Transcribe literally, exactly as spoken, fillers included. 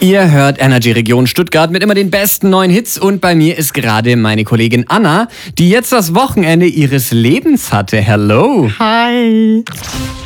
Ihr hört Energy Region Stuttgart mit immer den besten neuen Hits und bei mir ist gerade meine Kollegin Anna, die jetzt das Wochenende ihres Lebens hatte. Hello! Hi!